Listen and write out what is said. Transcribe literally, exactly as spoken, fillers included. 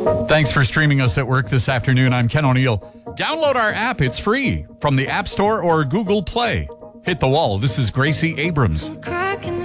Thanks for streaming us at work this afternoon. I'm Ken O'Neill. Download our app. It's free from the App Store or Google Play. Hit the wall. This is Gracie Abrams.